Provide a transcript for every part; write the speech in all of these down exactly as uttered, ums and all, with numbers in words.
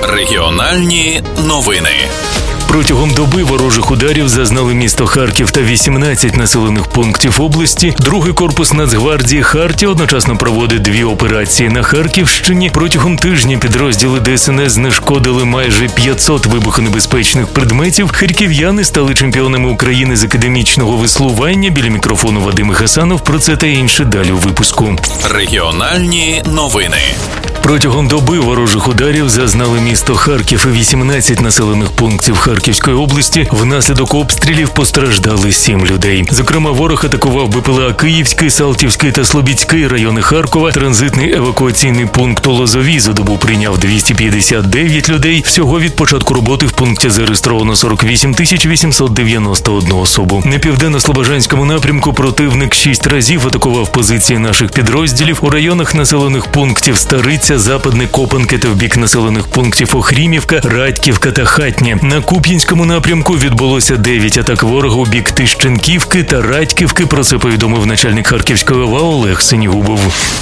Регіональні новини. Протягом доби ворожих ударів зазнали місто Харків та вісімнадцять населених пунктів області. Другий корпус Нацгвардії «Хартія» одночасно проводить дві операції на Харківщині. Протягом тижня підрозділи Де Ес Ен Ес знешкодили майже п'ятсот вибухонебезпечних предметів. Харків'яни стали чемпіонами України з академічного веслування. Біля мікрофону Вадим Гасанов. Про це та інше далі у випуску. Регіональні новини. Протягом доби ворожих ударів зазнали місто Харків і вісімнадцять населених пунктів Харківської області. Внаслідок обстрілів постраждали сім людей. Зокрема, ворог атакував Бе Пе Ел А Київський, Салтівський та Слобідський райони Харкова. Транзитний евакуаційний пункт у Лозовій за добу прийняв двісті п'ятдесят дев'ять людей. Всього від початку роботи в пункті зареєстровано сорок вісім тисяч вісімсот дев'яносто одну особу. На південно-слобожанському напрямку противник шість разів атакував позиції наших підрозділів у районах населених пунктів Стариця, Западне, Копанки та в бік населених пунктів Охрімівка, Радьківка та Хатнє. На Куп'янському напрямку відбулося дев'ять атак ворога у бік Тищенківки та Радьківки. Про це повідомив начальник Харківської О В А Олег Синігубов.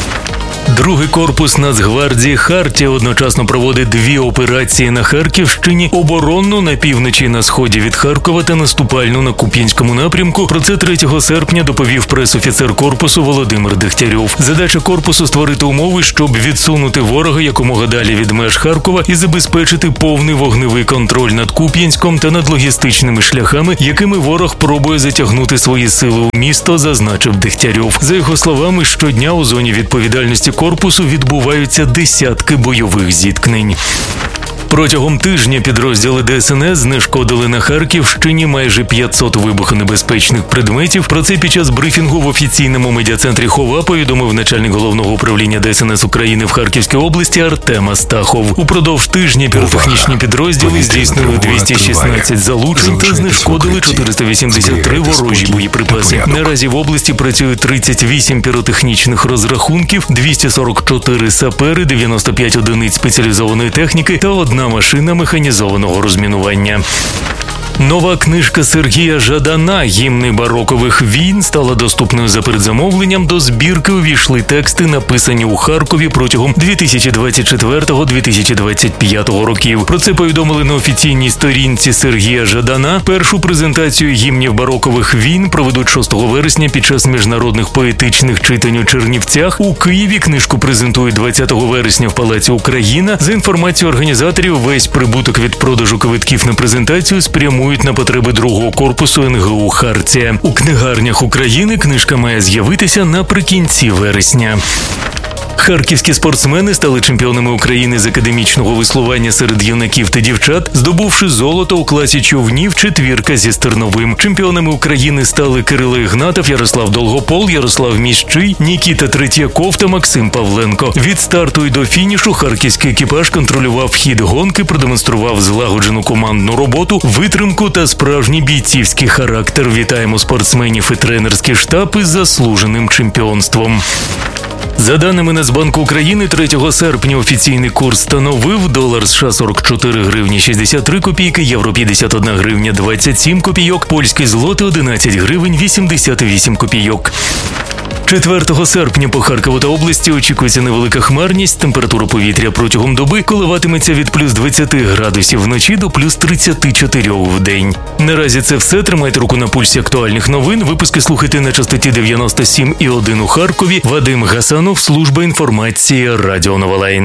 Другий корпус Нацгвардії «Хартія» одночасно проводить дві операції на Харківщині: оборонну на півночі і на сході від Харкова та наступальну на Куп'янському напрямку. Про це третього серпня доповів пресофіцер корпусу Володимир Дегтярьов. Задача корпусу – створити умови, щоб відсунути ворога якомога далі від меж Харкова і забезпечити повний вогневий контроль над Куп'янськом та над логістичними шляхами, якими ворог пробує затягнути свої сили у місто, зазначив Дегтярьов. За його словами, щодня у зоні відповідальності корпусу відбуваються десятки бойових зіткнень. Протягом тижня підрозділи Де Ес Ен Ес знешкодили на Харківщині майже п'ятсот вибухонебезпечних предметів. Про це під час брифінгу в офіційному медіа-центрі ХОВА повідомив начальник головного управління Де Ес Ен Ес України в Харківській області Артем Астахов. Упродовж тижня піротехнічні підрозділи здійснили двісті шістнадцять залучень та знешкодили чотириста вісімдесят три ворожі боєприпаси. Наразі в області працює тридцять вісім піротехнічних розрахунків, двісті сорок чотири сапери, дев'яносто п'ять одиниць спеціалізованої техніки та одна машина механізованого розмінування. Нова книжка Сергія Жадана «Гімни барокових війн» стала доступною за передзамовленням. До збірки увійшли тексти, написані у Харкові протягом дві тисячі двадцять четвертого - дві тисячі двадцять п'ятого років. Про це повідомили на офіційній сторінці Сергія Жадана. Першу презентацію гімнів барокових війн проведуть шостого вересня під час міжнародних поетичних читань у Чернівцях. У Києві книжку презентують двадцятого вересня в Палаці Україна. За інформацією організаторів, весь прибуток від продажу квитків на презентацію спрямують на потреби другого корпусу Ен Ге У «Хартія». У книгарнях України книжка має з'явитися наприкінці вересня. Харківські спортсмени стали чемпіонами України з академічного веслування серед юнаків та дівчат, здобувши золото у класі човнів четвірка зі стерновим. Чемпіонами України стали Кирило Ігнатов, Ярослав Долгопол, Ярослав Міщий, Нікіта Третьяков та Максим Павленко. Від старту і до фінішу харківський екіпаж контролював хід гонки, продемонстрував злагоджену командну роботу, витримку та справжній бійцівський характер. Вітаємо спортсменів і тренерський штаб із заслуженим чемпіонством. За даними Нацбанку України, третього серпня офіційний курс становив: долар США сорок чотири гривні шістдесят три копійки, євро п'ятдесят одна гривня двадцять сім копійок, польський злотий одинадцять гривень вісімдесят вісім копійок. четвертого серпня по Харкову та області очікується невелика хмарність. Температура повітря протягом доби коливатиметься від плюс двадцяти градусів вночі до плюс тридцяти чотирьох в день. Наразі це все. Тримайте руку на пульсі актуальних новин. Випуски слухайте на частоті дев'яносто сім і один у Харкові. Вадим Гасанов, служба інформації Радіо Новолайн.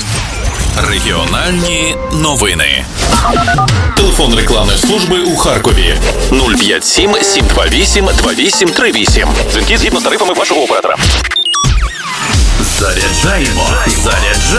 Регіональні новини. Телефон рекламної служби у Харкові нуль п'ять сім сім два вісім два вісім три вісім. Дзвінки згідно з тарифами вашого оператора. Заряджаємо